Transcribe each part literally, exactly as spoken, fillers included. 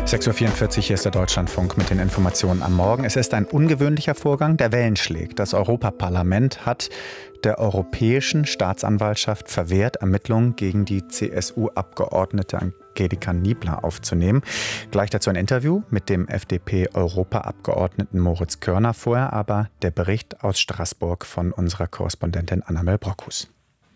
sechs Uhr vierundvierzig, hier ist der Deutschlandfunk mit den Informationen am Morgen. Es ist ein ungewöhnlicher Vorgang, der Wellen schlägt. Das Europaparlament hat der Europäischen Staatsanwaltschaft verwehrt, Ermittlungen gegen die C S U-Abgeordnete Angelika Niebler aufzunehmen. Gleich dazu ein Interview mit dem F D P-Europaabgeordneten Moritz Körner. Vorher aber der Bericht aus Straßburg von unserer Korrespondentin Annabel Brockhus.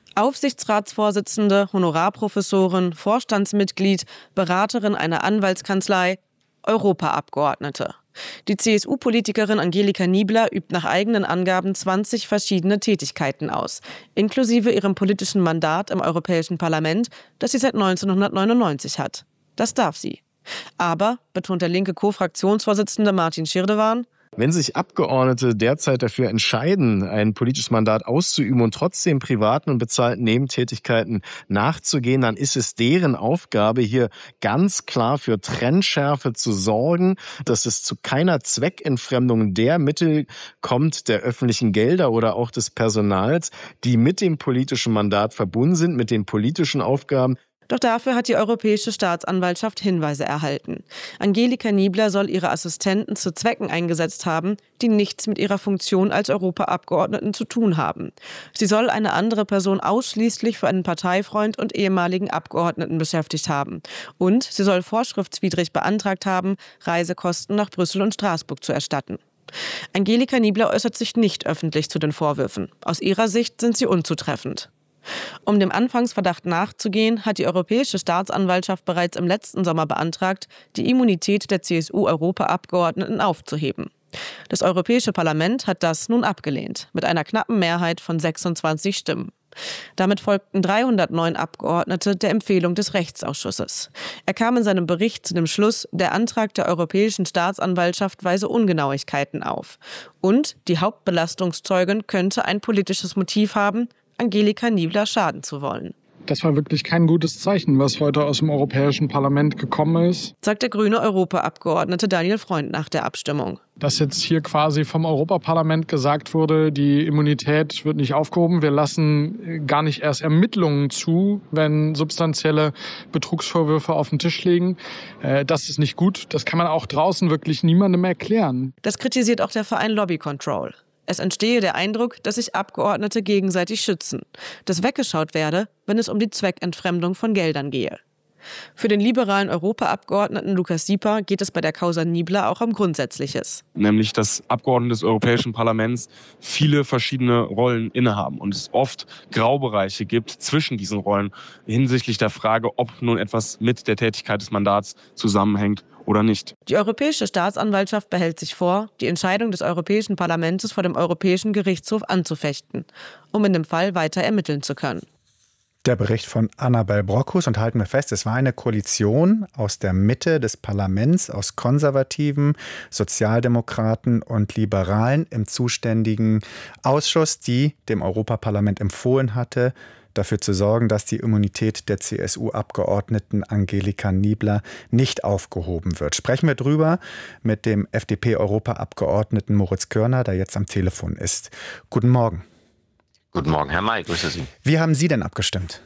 Aufsichtsratsvorsitzende, Honorarprofessorin, Vorstandsmitglied, Beraterin einer Anwaltskanzlei, Europaabgeordnete. Die C S U-Politikerin Angelika Niebler übt nach eigenen Angaben zwanzig verschiedene Tätigkeiten aus, inklusive ihrem politischen Mandat im Europäischen Parlament, das sie seit neunzehnhundertneunundneunzig hat. Das darf sie. Aber, betont der linke Co-Fraktionsvorsitzende Martin Schirdewan, wenn sich Abgeordnete derzeit dafür entscheiden, ein politisches Mandat auszuüben und trotzdem privaten und bezahlten Nebentätigkeiten nachzugehen, dann ist es deren Aufgabe, hier ganz klar für Trennschärfe zu sorgen, dass es zu keiner Zweckentfremdung der Mittel kommt, der öffentlichen Gelder oder auch des Personals, die mit dem politischen Mandat verbunden sind, mit den politischen Aufgaben. Doch dafür hat die Europäische Staatsanwaltschaft Hinweise erhalten. Angelika Niebler soll ihre Assistenten zu Zwecken eingesetzt haben, die nichts mit ihrer Funktion als Europaabgeordneten zu tun haben. Sie soll eine andere Person ausschließlich für einen Parteifreund und ehemaligen Abgeordneten beschäftigt haben. Und sie soll vorschriftswidrig beantragt haben, Reisekosten nach Brüssel und Straßburg zu erstatten. Angelika Niebler äußert sich nicht öffentlich zu den Vorwürfen. Aus ihrer Sicht sind sie unzutreffend. Um dem Anfangsverdacht nachzugehen, hat die Europäische Staatsanwaltschaft bereits im letzten Sommer beantragt, die Immunität der C S U-Europaabgeordneten aufzuheben. Das Europäische Parlament hat das nun abgelehnt, mit einer knappen Mehrheit von sechsundzwanzig Stimmen. Damit folgten dreihundertneun Abgeordnete der Empfehlung des Rechtsausschusses. Er kam in seinem Bericht zu dem Schluss, der Antrag der Europäischen Staatsanwaltschaft weise Ungenauigkeiten auf. Und die Hauptbelastungszeugin könnte ein politisches Motiv haben, Angelika Niebler schaden zu wollen. Das war wirklich kein gutes Zeichen, was heute aus dem Europäischen Parlament gekommen ist, sagt der grüne Europaabgeordnete Daniel Freund nach der Abstimmung. Dass jetzt hier quasi vom Europaparlament gesagt wurde, die Immunität wird nicht aufgehoben. Wir lassen gar nicht erst Ermittlungen zu, wenn substanzielle Betrugsvorwürfe auf den Tisch liegen. Das ist nicht gut. Das kann man auch draußen wirklich niemandem erklären. Das kritisiert auch der Verein Lobby Control. Es entstehe der Eindruck, dass sich Abgeordnete gegenseitig schützen, dass weggeschaut werde, wenn es um die Zweckentfremdung von Geldern gehe. Für den liberalen Europaabgeordneten Lukas Sieper geht es bei der Causa Niebler auch um Grundsätzliches. Nämlich, dass Abgeordnete des Europäischen Parlaments viele verschiedene Rollen innehaben und es oft Graubereiche gibt zwischen diesen Rollen hinsichtlich der Frage, ob nun etwas mit der Tätigkeit des Mandats zusammenhängt oder nicht. Die Europäische Staatsanwaltschaft behält sich vor, die Entscheidung des Europäischen Parlaments vor dem Europäischen Gerichtshof anzufechten, um in dem Fall weiter ermitteln zu können. Der Bericht von Annabel Brockhus, und halten wir fest, es war eine Koalition aus der Mitte des Parlaments, aus Konservativen, Sozialdemokraten und Liberalen im zuständigen Ausschuss, die dem Europaparlament empfohlen hatte, dafür zu sorgen, dass die Immunität der C S U-Abgeordneten Angelika Niebler nicht aufgehoben wird. Sprechen wir drüber mit dem F D P-Europaabgeordneten Moritz Körner, der jetzt am Telefon ist. Guten Morgen. Guten Morgen, Herr May, grüße Sie. Wie haben Sie denn abgestimmt?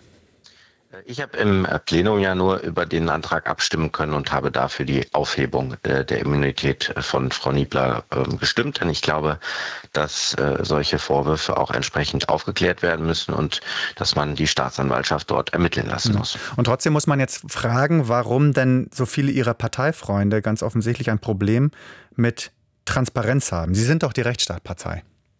Ich habe im Plenum ja nur über den Antrag abstimmen können und habe dafür die Aufhebung äh, der Immunität von Frau Niebler äh, gestimmt. Denn ich glaube, dass äh, solche Vorwürfe auch entsprechend aufgeklärt werden müssen und dass man die Staatsanwaltschaft dort ermitteln lassen muss. Und trotzdem muss man jetzt fragen, warum denn so viele Ihrer Parteifreunde ganz offensichtlich ein Problem mit Transparenz haben. Sie sind doch die Rechtsstaatpartei.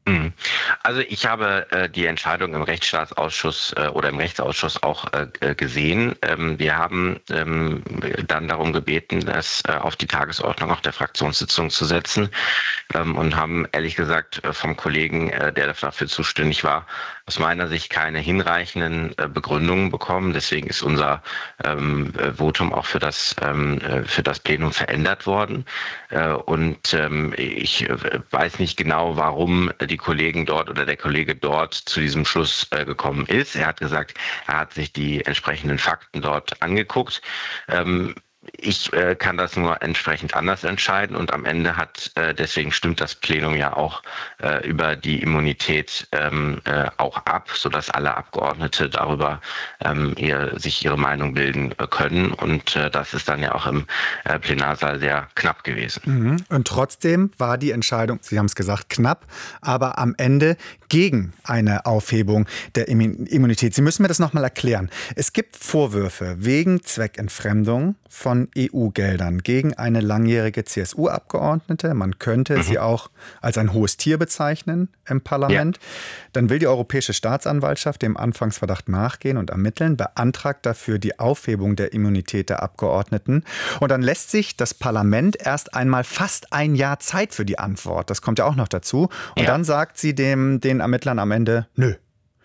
Also ich habe äh, die Entscheidung im Rechtsstaatsausschuss äh, oder im Rechtsausschuss auch äh, gesehen. Ähm, wir haben ähm, dann darum gebeten, das äh, auf die Tagesordnung auch der Fraktionssitzung zu setzen ähm, und haben ehrlich gesagt äh, vom Kollegen, äh, der dafür zuständig war, aus meiner Sicht keine hinreichenden äh, Begründungen bekommen. Deswegen ist unser ähm, Votum auch für das ähm, für das Plenum verändert worden. Äh, und ähm, ich äh, weiß nicht genau, warum die Kollegen dort oder der Kollege dort zu diesem Schluss äh, gekommen ist. Er hat gesagt, er hat sich die entsprechenden Fakten dort angeguckt. Ähm, ich äh, kann das nur entsprechend anders entscheiden und am Ende hat, äh, deswegen stimmt das Plenum ja auch äh, über die Immunität ähm, äh, auch ab, sodass alle Abgeordnete darüber ähm, ihr, sich ihre Meinung bilden äh, können und äh, das ist dann ja auch im äh, Plenarsaal sehr knapp gewesen. Mhm. Und trotzdem war die Entscheidung, Sie haben es gesagt, knapp, aber am Ende gegen eine Aufhebung der Immunität. Sie müssen mir das nochmal erklären. Es gibt Vorwürfe wegen Zweckentfremdung von E U-Geldern gegen eine langjährige C S U-Abgeordnete. Man könnte mhm. sie auch als ein hohes Tier bezeichnen im Parlament. Ja. Dann will die Europäische Staatsanwaltschaft dem Anfangsverdacht nachgehen und ermitteln, beantragt dafür die Aufhebung der Immunität der Abgeordneten. Und dann lässt sich das Parlament erst einmal fast ein Jahr Zeit für die Antwort. Das kommt ja auch noch dazu. Und ja. dann sagt sie dem, den Ermittlern am Ende, nö.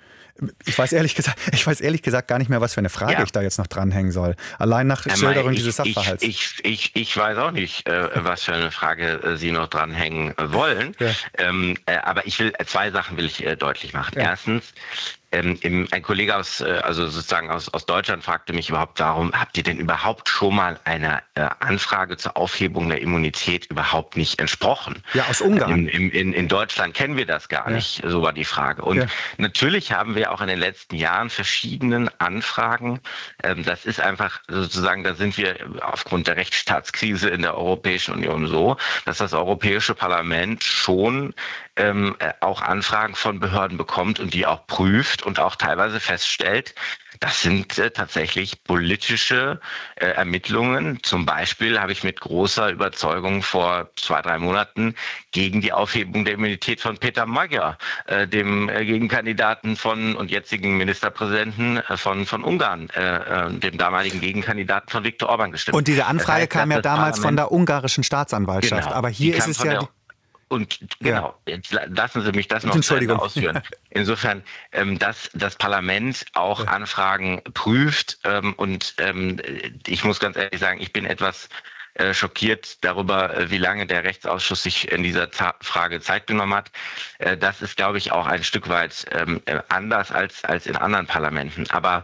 Ich weiß ehrlich gesagt, ich weiß ehrlich gesagt gar nicht mehr, was für eine Frage ja. ich da jetzt noch dranhängen soll. Allein nach ja, Schilderung ich, dieses Sachverhalts. Ich, ich, ich, ich weiß auch nicht, äh, was für eine Frage äh, Sie noch dranhängen wollen. Ja. Ähm, äh, aber ich will zwei Sachen will ich äh, deutlich machen. Ja. Erstens, ähm, im, ein Kollege aus, äh, also sozusagen aus, aus Deutschland fragte mich überhaupt darum, habt ihr denn überhaupt schon mal einer äh, Anfrage zur Aufhebung der Immunität überhaupt nicht entsprochen? Ja, aus Ungarn. In, in, in, in Deutschland kennen wir das gar ja. nicht, so war die Frage. Und ja. natürlich haben wir auch in den letzten Jahren verschiedenen Anfragen. Ähm, das ist einfach sozusagen, da sind wir aufgrund der Rechtsstaatskrise in der Europäischen Union so, dass das Europäische Parlament schon ähm, auch Anfragen von Behörden bekommt und die auch prüft und auch teilweise feststellt, das sind äh, tatsächlich politische äh, Ermittlungen. Zum Beispiel habe ich mit großer Überzeugung vor zwei, drei Monaten gegen die Aufhebung der Immunität von Peter Magyar, äh, dem äh, Gegenkandidaten von und jetzigen Ministerpräsidenten äh, von, von Ungarn, äh, äh, dem damaligen Gegenkandidaten von Viktor Orban gestimmt. Und diese Anfrage das heißt, kam ja damals Parlament von der ungarischen Staatsanwaltschaft. Genau, aber hier ist es ja... Der, Und genau, ja. jetzt lassen Sie mich das noch zu Ende ausführen. Insofern, ähm, dass das Parlament auch ja. Anfragen prüft ähm, und ähm, ich muss ganz ehrlich sagen, ich bin etwas äh, schockiert darüber, äh, wie lange der Rechtsausschuss sich in dieser Ta- Frage Zeit genommen hat. Äh, das ist, glaube ich, auch ein Stück weit ähm, anders als, als in anderen Parlamenten. Aber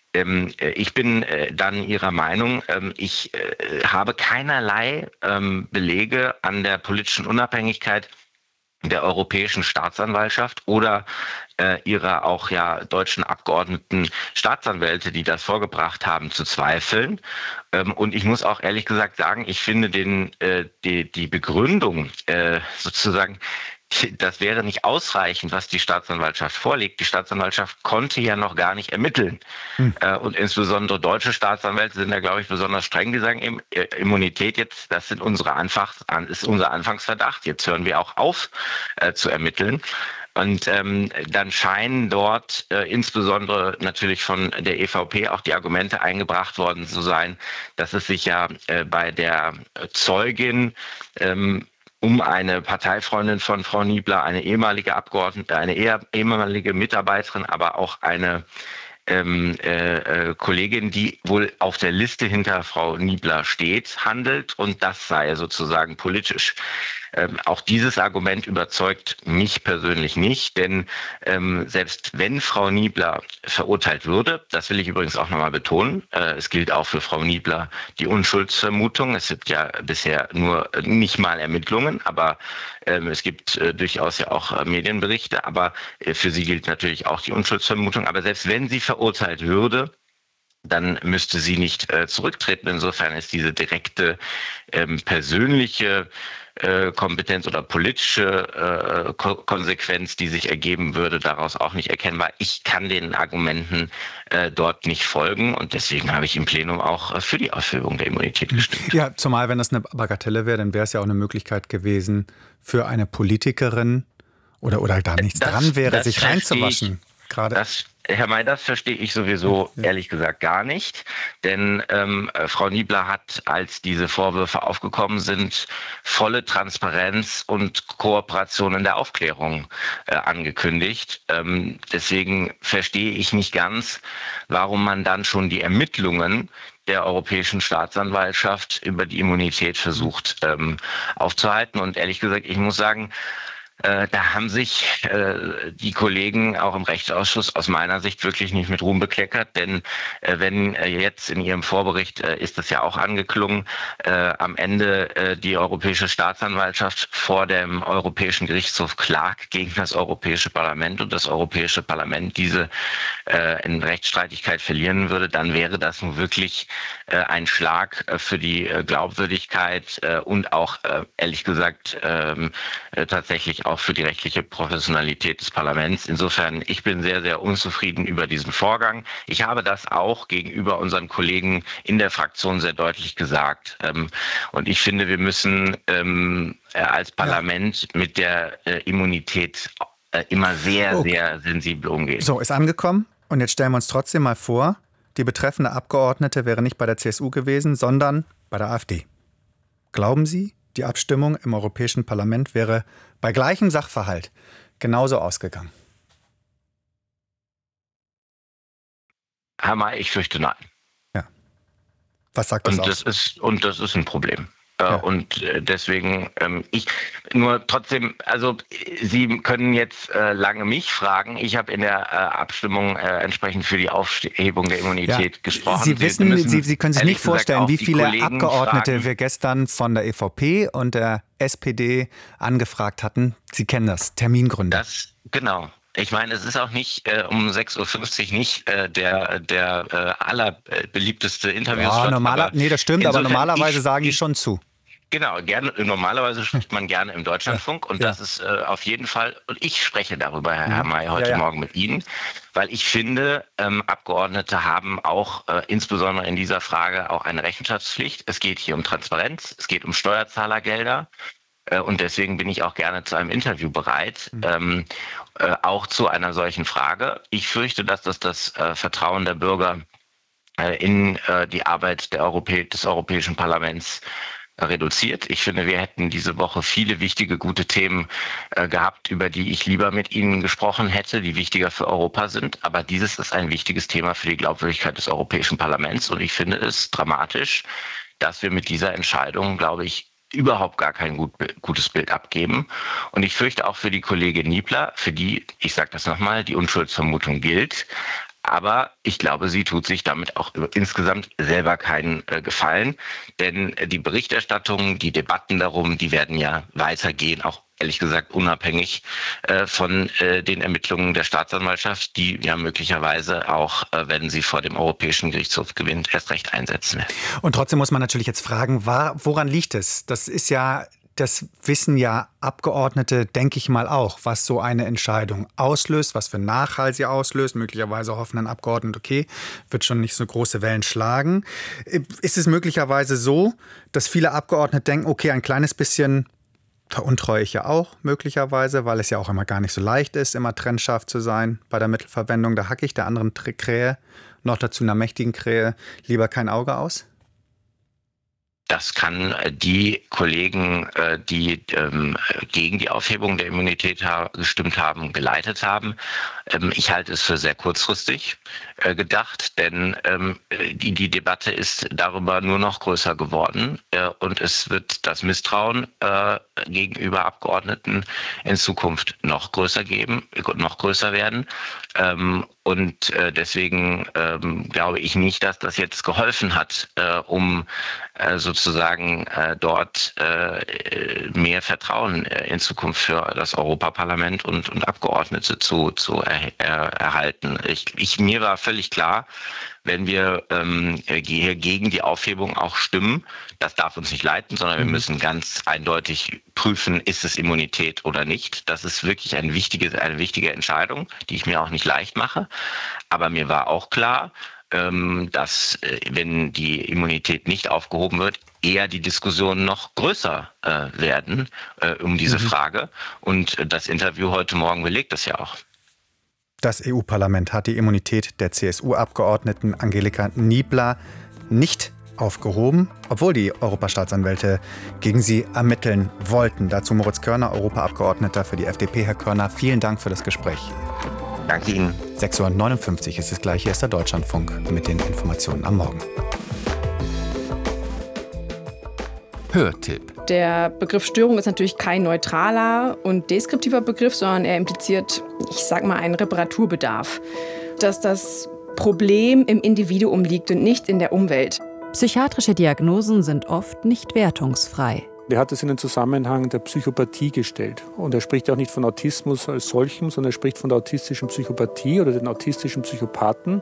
ich bin dann Ihrer Meinung. Ich habe keinerlei Belege an der politischen Unabhängigkeit der Europäischen Staatsanwaltschaft oder ihrer auch ja deutschen Abgeordneten Staatsanwälte, die das vorgebracht haben, zu zweifeln. Und ich muss auch ehrlich gesagt sagen, ich finde den, die, die Begründung sozusagen, das wäre nicht ausreichend, was die Staatsanwaltschaft vorlegt. Die Staatsanwaltschaft konnte ja noch gar nicht ermitteln. Hm. Und insbesondere deutsche Staatsanwälte sind da, glaube ich, besonders streng. Die sagen, Immunität jetzt, das sind unsere Anfangs, ist unser Anfangsverdacht. Jetzt hören wir auch auf äh, zu ermitteln. Und ähm, dann scheinen dort äh, insbesondere natürlich von der E V P auch die Argumente eingebracht worden zu sein, dass es sich ja äh, bei der Zeugin ähm, um eine Parteifreundin von Frau Niebler, eine ehemalige Abgeordnete, eine ehemalige Mitarbeiterin, aber auch eine ähm, äh, Kollegin, die wohl auf der Liste hinter Frau Niebler steht, handelt und das sei sozusagen politisch. Ähm, auch dieses Argument überzeugt mich persönlich nicht, denn ähm, selbst wenn Frau Niebler verurteilt würde, das will ich übrigens auch nochmal betonen, äh, es gilt auch für Frau Niebler die Unschuldsvermutung. Es gibt ja bisher nur äh, nicht mal Ermittlungen, aber ähm, es gibt äh, durchaus ja auch äh, Medienberichte, aber äh, für sie gilt natürlich auch die Unschuldsvermutung. Aber selbst wenn sie verurteilt würde, dann müsste sie nicht äh, zurücktreten. Insofern ist diese direkte ähm, persönliche äh, Kompetenz oder politische äh, Ko- Konsequenz, die sich ergeben würde, daraus auch nicht erkennbar. Ich kann den Argumenten äh, dort nicht folgen und deswegen habe ich im Plenum auch äh, für die Aufhebung der Immunität gestimmt. Ja, zumal wenn das eine Bagatelle wäre, dann wäre es ja auch eine Möglichkeit gewesen für eine Politikerin oder, oder da nichts das, dran wäre, sich reinzuwaschen. Gerade. Das, Herr May, das verstehe ich sowieso ja. ehrlich gesagt gar nicht, denn ähm, Frau Niebler hat, als diese Vorwürfe aufgekommen sind, volle Transparenz und Kooperation in der Aufklärung äh, angekündigt. Ähm, deswegen verstehe ich nicht ganz, warum man dann schon die Ermittlungen der Europäischen Staatsanwaltschaft über die Immunität versucht ähm, aufzuhalten. Und ehrlich gesagt, ich muss sagen, Äh, da haben sich äh, die Kollegen auch im Rechtsausschuss aus meiner Sicht wirklich nicht mit Ruhm bekleckert, denn äh, wenn äh, jetzt in ihrem Vorbericht äh, ist das ja auch angeklungen, äh, am Ende äh, die Europäische Staatsanwaltschaft vor dem Europäischen Gerichtshof klagt gegen das Europäische Parlament und das Europäische Parlament diese äh, in Rechtsstreitigkeit verlieren würde, dann wäre das nun wirklich äh, ein Schlag äh, für die äh, Glaubwürdigkeit äh, und auch äh, ehrlich gesagt ähm, äh, tatsächlich auch für die rechtliche Professionalität des Parlaments. Insofern, ich bin sehr, sehr unzufrieden über diesen Vorgang. Ich habe das auch gegenüber unseren Kollegen in der Fraktion sehr deutlich gesagt. Und ich finde, wir müssen als Parlament ja. mit der Immunität immer sehr, okay. sehr sensibel umgehen. So, ist angekommen. Und jetzt stellen wir uns trotzdem mal vor, die betreffende Abgeordnete wäre nicht bei der C S U gewesen, sondern bei der AfD. Glauben Sie, die Abstimmung im Europäischen Parlament wäre bei gleichem Sachverhalt genauso ausgegangen? Herr May, ich fürchte nein. Ja. Was sagt das und das ist Und das ist ein Problem. Ja. Und deswegen, ich nur trotzdem, also Sie können jetzt lange mich fragen. Ich habe in der Abstimmung entsprechend für die Aufhebung der Immunität ja. gesprochen. Sie wissen, Sie, Sie, Sie können sich nicht vorstellen, wie viele Abgeordnete fragen. wir gestern von der E V P und der S P D angefragt hatten. Sie kennen das, Termingründe. Das, genau. Ich meine, es ist auch nicht äh, um sechs Uhr fünfzig nicht äh, der, der äh, allerbeliebteste Interviewslot. Ja, normaler, nee, das stimmt, aber normalerweise ich, sagen die schon zu. Genau, gerne, normalerweise spricht man gerne im Deutschlandfunk und ja. das ist äh, auf jeden Fall, und ich spreche darüber, Herr, Herr May, heute ja, ja. Morgen mit Ihnen, weil ich finde, ähm, Abgeordnete haben auch äh, insbesondere in dieser Frage auch eine Rechenschaftspflicht. Es geht hier um Transparenz, es geht um Steuerzahlergelder. Und deswegen bin ich auch gerne zu einem Interview bereit, mhm. ähm, äh, auch zu einer solchen Frage. Ich fürchte, dass das das äh, Vertrauen der Bürger äh, in äh, die Arbeit der Europä- des Europäischen Parlaments äh, reduziert. Ich finde, wir hätten diese Woche viele wichtige, gute Themen äh, gehabt, über die ich lieber mit Ihnen gesprochen hätte, die wichtiger für Europa sind. Aber dieses ist ein wichtiges Thema für die Glaubwürdigkeit des Europäischen Parlaments. Und ich finde es dramatisch, dass wir mit dieser Entscheidung, glaube ich, überhaupt gar kein gut, gutes Bild abgeben. Und ich fürchte auch für die Kollegin Niebler, für die, ich sage das nochmal, die Unschuldsvermutung gilt. Aber ich glaube, sie tut sich damit auch insgesamt selber keinen äh, Gefallen. Denn die Berichterstattung, die Debatten darum, die werden ja weitergehen, auch ehrlich gesagt unabhängig äh, von äh, den Ermittlungen der Staatsanwaltschaft, die ja möglicherweise auch, äh, wenn sie vor dem Europäischen Gerichtshof gewinnt, erst recht einsetzen werden. Und trotzdem muss man natürlich jetzt fragen, woran liegt es? Das ist ja, das wissen ja Abgeordnete, denke ich mal auch, was so eine Entscheidung auslöst, was für Nachhall sie auslöst. Möglicherweise hoffen dann Abgeordnete, okay, wird schon nicht so große Wellen schlagen. Ist es möglicherweise so, dass viele Abgeordnete denken, okay, ein kleines bisschen veruntreue ich ja auch möglicherweise, weil es ja auch immer gar nicht so leicht ist, immer trennscharf zu sein bei der Mittelverwendung. Da hacke ich der anderen Krähe, noch dazu einer mächtigen Krähe, lieber kein Auge aus? Das kann die Kollegen, die gegen die Aufhebung der Immunität gestimmt haben, geleitet haben. Ich halte es für sehr kurzfristig gedacht, denn die, die Debatte ist darüber nur noch größer geworden und es wird das Misstrauen gegenüber Abgeordneten in Zukunft noch größer geben, noch größer werden. Und deswegen glaube ich nicht, dass das jetzt geholfen hat, um sozusagen dort mehr Vertrauen in Zukunft für das Europaparlament und, und Abgeordnete zu, zu er, er, erhalten. Ich, ich, mir war völlig klar, wenn wir ähm, hier gegen die Aufhebung auch stimmen, das darf uns nicht leiten, sondern wir müssen ganz eindeutig prüfen, ist es Immunität oder nicht. Das ist wirklich eine wichtige, eine wichtige Entscheidung, die ich mir auch nicht leicht mache. Aber mir war auch klar, ähm, dass äh, wenn die Immunität nicht aufgehoben wird, eher die Diskussionen noch größer äh, werden äh, um diese mhm. Frage. Und äh, das Interview heute Morgen belegt das ja auch. Das E U-Parlament hat die Immunität der C S U-Abgeordneten Angelika Niebler nicht aufgehoben, obwohl die Europastaatsanwälte gegen sie ermitteln wollten. Dazu Moritz Körner, Europaabgeordneter für die F D P. Herr Körner, vielen Dank für das Gespräch. Danke Ihnen. sechs Uhr neunundfünfzig ist es gleich. Hier ist der Deutschlandfunk mit den Informationen am Morgen. Hörtipp. Der Begriff Störung ist natürlich kein neutraler und deskriptiver Begriff, sondern er impliziert, ich sag mal, einen Reparaturbedarf. Dass das Problem im Individuum liegt und nicht in der Umwelt. Psychiatrische Diagnosen sind oft nicht wertungsfrei. Er hat es in den Zusammenhang der Psychopathie gestellt. Und er spricht auch nicht von Autismus als solchem, sondern er spricht von der autistischen Psychopathie oder den autistischen Psychopathen.